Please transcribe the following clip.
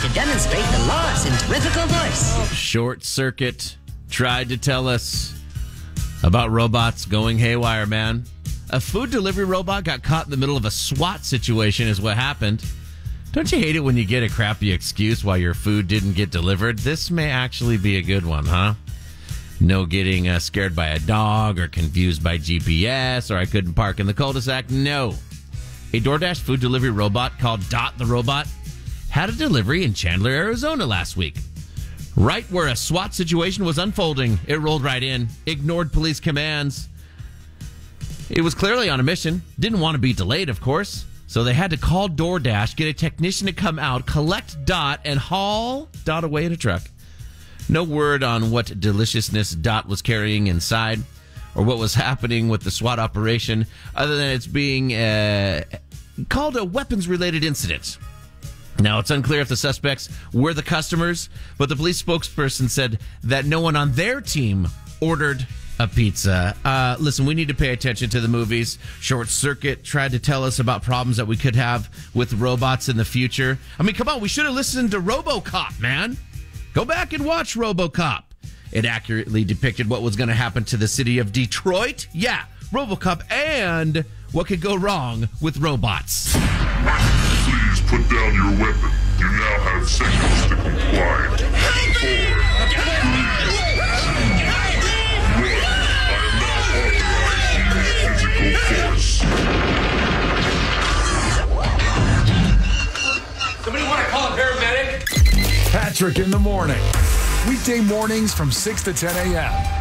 to demonstrate the law's centrifugal voice. Short Circuit tried to tell us about robots going haywire, man. A food delivery robot got caught in the middle of a SWAT situation is what happened. Don't you hate it when you get a crappy excuse why your food didn't get delivered? This may actually be a good one, huh? No getting scared by a dog or confused by GPS or I couldn't park in the cul-de-sac. No. A DoorDash food delivery robot called Dot the Robot had a delivery in Chandler, Arizona last week. Right where a SWAT situation was unfolding, it rolled right in, ignored police commands. It was clearly on a mission, didn't want to be delayed, of course. So they had to call DoorDash, get a technician to come out, collect Dot, and haul Dot away in a truck. No word on what deliciousness Dot was carrying inside or what was happening with the SWAT operation, other than it's being called a weapons-related incident. Now, it's unclear if the suspects were the customers, but the police spokesperson said that no one on their team ordered a pizza. Listen, we need to pay attention to the movies. Short Circuit tried to tell us about problems that we could have with robots in the future. I mean, come on, we should have listened to RoboCop, man. Go back and watch RoboCop. It accurately depicted what was going to happen to the city of Detroit. Yeah, RoboCop and what could go wrong with robots. Please put down your weapon. You now have seconds to comply. 4, 3, 2, 1. I am now authorized to use physical force. Somebody want to call a paramedic? Patrick in the morning. Weekday mornings from 6 to 10 a.m.